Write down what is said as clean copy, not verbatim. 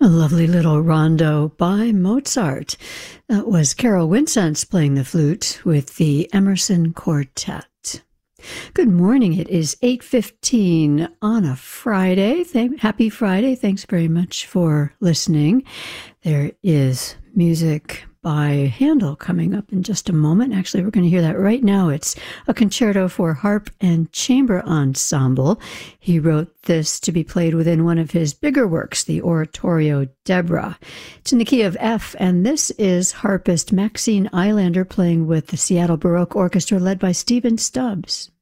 A lovely little rondo by Mozart. That was Carol Winsence playing the flute with the Emerson Quartet. Good morning. It is 8:15 on a Friday. Happy Friday. Thanks very much for listening. There is music by Handel coming up in just a moment. Actually, we're going to hear that right now. It's a concerto for harp and chamber ensemble. He wrote this to be played within one of his bigger works, the Oratorio Deborah. It's in the key of F, and this is harpist Maxine Eilander playing with the Seattle Baroque Orchestra led by Stephen Stubbs.